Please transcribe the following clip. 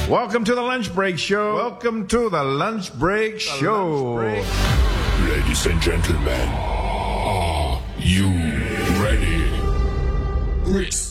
Welcome to the Lunch Break Show. Welcome to the Lunch Break Show. Ladies and gentlemen, are you ready? Chris